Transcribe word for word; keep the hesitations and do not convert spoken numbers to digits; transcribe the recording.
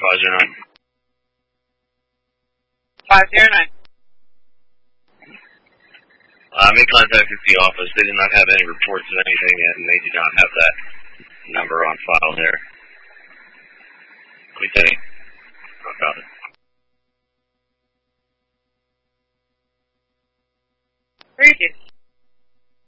five zero nine. five zero nine. I made contact with the office. They did not have any reports of anything yet, and they do not have that number on file there. Let me tell you. I found it. Very good.